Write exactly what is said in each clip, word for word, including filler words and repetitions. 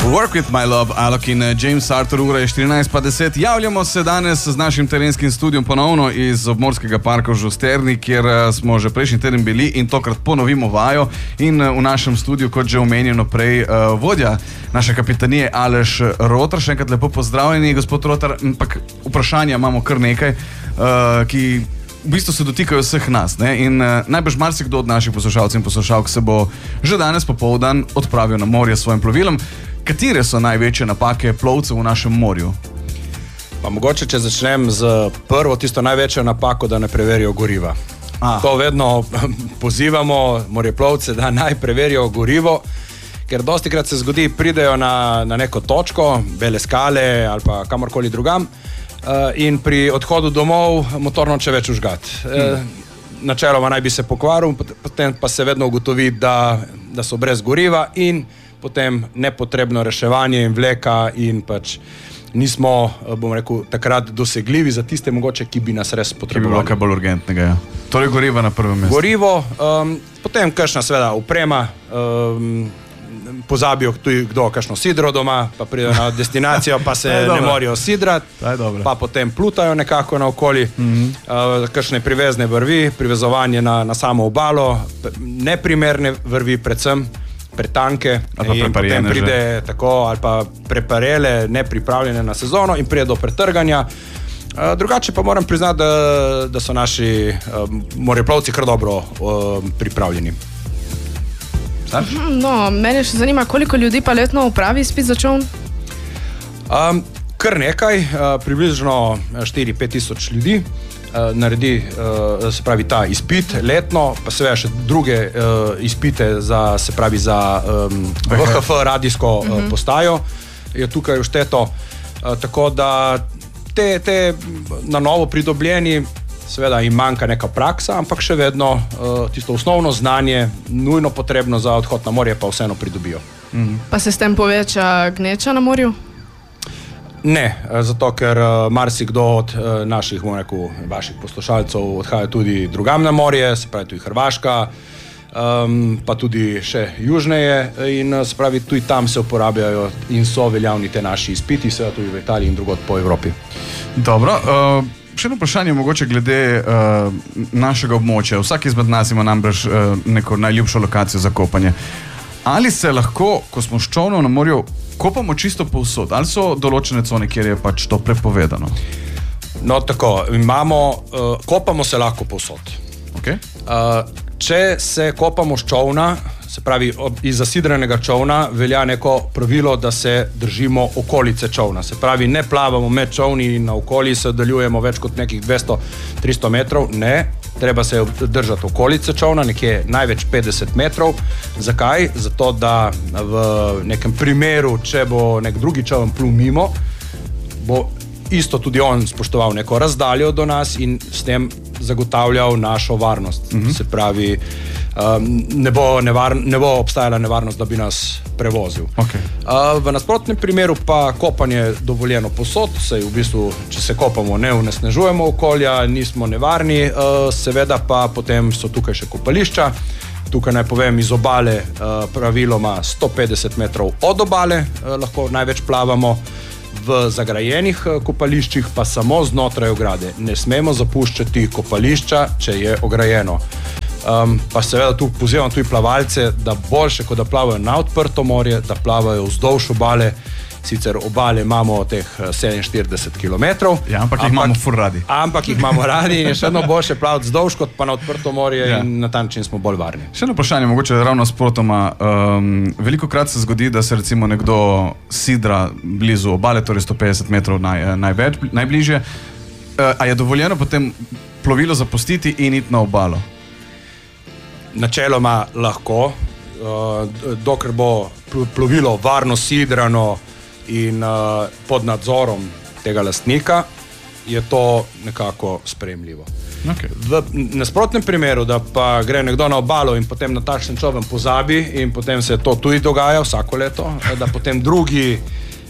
Work with my love, Alok in James Arthur, ura je štirinajst pa deset. Javljamo se danes z našim terenskim studijom ponovno iz obmorskega parka v Žusterni, kjer smo že prejšnji teden bili in tokrat ponovimo vajo. In v našem studiu, kot že omenjeno prej, vodja naše kapitanije Aleš Rotar. Še enkrat lepo pozdravljeni, gospod Rotar. Ampak vprašanja imamo kar nekaj, ki v bistvu se dotikajo vseh nas, ne? In uh, najbrž marsikdo od naših poslušalcev in poslušalk se bo že danes popoldan odpravil na morje s svojim plovilom. Katere so največje napake plovcev v našem morju? Pa mogoče, če začnem z prvo, tisto največjo napako, da ne preverijo goriva. A. To vedno pozivamo morjeplovce, da naj preverijo gorivo, ker dostikrat se zgodi, pridejo na, na neko točko, Bele skale ali pa kamorkoli drugam, Uh, in pri odhodu domov motor noče več užgat. Uh, načeloma naj bi se pokvaril, potem pa se vedno ugotovi, da, da so brez goriva in potem nepotrebno reševanje in vleka in pač nismo, bom rekel, takrat dosegljivi za tiste mogoče, ki bi nas res potrebovali. Ki bi bilo kaj bolj urgentnega, ja. Torej goriva na prvem mestu. Gorivo, um, potem kakšna seveda uprema, um, pozabijo tudi kdo kakšno sidro doma, pa pridejo na destinacijo, pa se ne morajo sidrati, pa potem plutajo nekako naokoli, mm-hmm. uh, kakšne privezne vrvi, privezovanje na, na samo obalo, neprimerne vrvi predvsem, pretanke, in potem pride že. Tako, ali pa preparele, nepripravljene na sezono in pride do pretrganja. Uh, drugače pa moram priznati, da, da so naši uh, morjeplovci kar dobro uh, pripravljeni. No, mene še zanima, koliko ljudi pa letno upravi izpit za čoln? Um, kar nekaj, uh, približno štiri pet tisoč ljudi uh, naredi, uh, se pravi, ta izpit letno, pa seveda še druge uh, izpite za, se pravi, za um, V H F radijsko uh, uh-huh. postajo je tukaj všteto, uh, tako da te, te na novo pridobljeni, seveda jim manjka neka praksa, ampak še vedno uh, tisto osnovno znanje, nujno potrebno za odhod na morje, pa vseeno pridobijo. Mm. Pa se s tem poveča gneča na morju? Ne, zato ker uh, marsikdo od uh, naših, bom rekel, vaših poslušalcev odhaja tudi drugam na morje, se pravi tudi Hrvaška, um, pa tudi še južneje in se pravi tudi tam se uporabljajo in so veljavni te naši izpiti, seveda tudi v Italiji in drugod po Evropi. Dobro, uh... Še eno vprašanje mogoče glede uh, našega območja. Vsak izmed nas ima namreč uh, neko najljubšo lokacijo za kopanje. Ali se lahko, ko smo s čolnom na morju, kopamo čisto povsod? Ali so določene cone, kjer je pač to prepovedano? No tako, imamo, uh, kopamo se lahko povsod. Okay. Uh, če se kopamo s čolna, se pravi, iz zasidranega čolna velja neko pravilo, da se držimo okolice čolna. Se pravi, ne plavamo med čolni in na okoli se oddaljujemo več kot nekih dvesto tristo metrov. Ne, treba se držati okolice čolna, nekje največ petdeset metrov. Zakaj? Zato, da v nekem primeru, če bo nek drugi čoln plul mimo, bo isto tudi on spoštoval neko razdaljo do nas in s tem zagotavljal našo varnost. Mm-hmm. Se pravi, um, ne, bo nevar, ne bo obstajala nevarnost, da bi nas prevozil. Okay. Uh, v nasprotnem primeru pa kopanje dovoljeno posod, saj v bistvu, če se kopamo, ne onesnažujemo okolja, nismo nevarni, uh, seveda pa potem so tukaj še kopališča. Tukaj naj povem, iz obale uh, praviloma sto petdeset metrov od obale uh, lahko največ plavamo. V zagrajenih kopališčih pa samo znotraj ograde. Ne smemo zapuščati kopališča, če je ograjeno. Um, pa seveda tu pozivam tudi plavalce, da boljše, kot da plavajo na odprto morje, da plavajo vzdolž obale. Sicer obale imamo teh sedeminštirideset kilometrov. Ja, ampak jih ampak, imamo ful radi. Ampak jih imamo radi in še eno boljše plavati vzdolž, kot pa na odprto morje, ja. In na ta način smo bolj varni. Še eno vprašanje, mogoče ravno sprotoma. Um, veliko krat se zgodi, da se recimo nekdo sidra blizu obale, torej sto petdeset metrov naj, največ, najbližje. Uh, a je dovoljeno potem plovilo zapustiti in iti na obalo? Načeloma lahko, uh, dokler bo plovilo varno sidrano in uh, pod nadzorom tega lastnika, je to nekako sprejemljivo. Okay. V nasprotnem primeru, da pa gre nekdo na obalo in potem na takšen čoln pozabi in potem se to tudi dogaja vsako leto, da potem drugi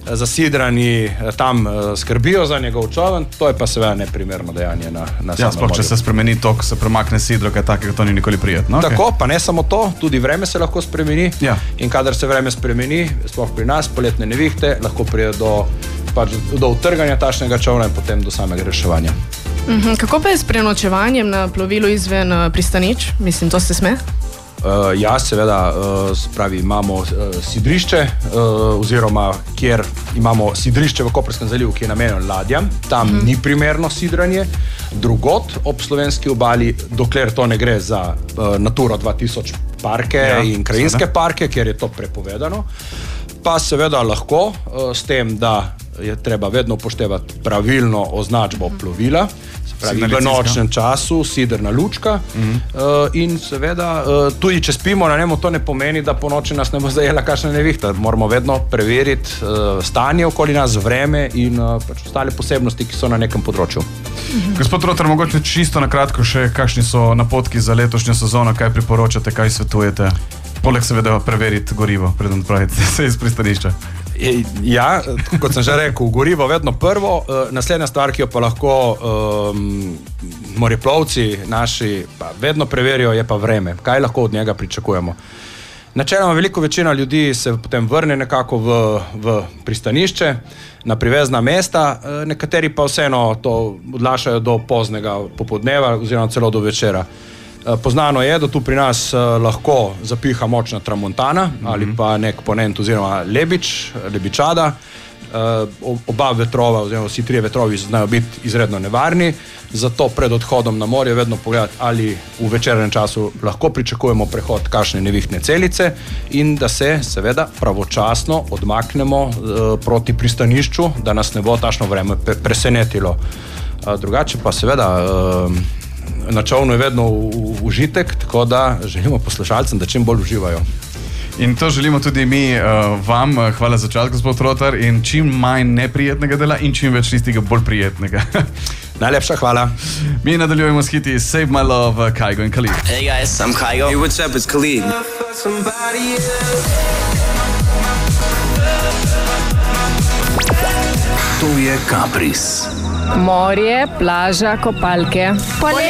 zasidrani tam skrbijo za njegov čoln, to je pa seveda neprimerno dejanje na, na Ja, sploh, če se spremeni tok, se premakne sidro, kaj takega, to ni nikoli prijetno. Okay. Tako, pa ne samo to, tudi vreme se lahko spremeni. Ja. In kadar se vreme spremeni, sploh pri nas, poletne nevihte, lahko pride do, pač, do utrganja tašnega čolna in potem do samega reševanja. Mhm. Kako pa je s prenočevanjem na plovilu izven uh, pristanič? Mislim, to se sme? Uh, ja, seveda, uh, spravi, imamo uh, sidrišče, uh, oziroma kjer imamo sidrišče v Koprskem zalivu, ki je namenjeno ladjam. Tam mm. ni primerno sidranje. Drugot ob slovenski obali, dokler to ne gre za uh, Naturo dva tisoč parke ja, in krajinske seveda. Parke, kjer je to prepovedano, pa seveda lahko uh, s tem, da je treba vedno upoštevati pravilno označbo plovila, pravi v nočnem času, sidrna lučka mm-hmm. uh, in seveda uh, tudi če spimo na njemu, to ne pomeni, da po noči nas ne bo zajela kakšna nevihta. Moramo vedno preveriti uh, stanje okoli nas, vreme in uh, pač ostale posebnosti, ki so na nekem področju. Mm-hmm. Gospod Rotar, mogoče čisto na kratko še, kakšni so napotki za letošnjo sezono, kaj priporočate, kaj svetujete? Poleg seveda preveriti gorivo, preden odpravite se iz pristanišča. Ja, kot sem že rekel, gorivo vedno prvo, naslednja stvar, ki jo pa lahko um, moreplovci naši pa vedno preverijo, je pa vreme. Kaj lahko od njega pričakujemo? Načeloma veliko večina ljudi se potem vrne nekako v, v pristanišče, na privezna mesta, nekateri pa vseeno to odlašajo do poznega popoldneva oziroma celo do večera. Poznano je, da tu pri nas lahko zapiha močna tramontana mm-hmm. ali pa nek ponent oziroma lebič, lebičada. Oba vetrova oziroma vsi trije vetrovi znajo biti izredno nevarni, zato pred odhodom na morje vedno pogledati, ali v večernem času lahko pričakujemo prehod kakšne nevihtne celice in da se seveda pravočasno odmaknemo proti pristanišču, da nas ne bo tašno vreme presenetilo. Drugače pa seveda na čolnu je vedno užitek, tako da želimo poslušalcem, da čim bolj uživajo. In to želimo tudi mi uh, vam. Hvala za čas, gospod Rotar, in čim manj neprijetnega dela in čim več tistega bolj prijetnega. Najlepša hvala. Mi nadaljujemo s hiti Save My Love, Kygo in Khalid. Hey guys, I'm Kygo. Hey, what's up, it's Khalid. To je Kapris. Morje, plaža, kopalke.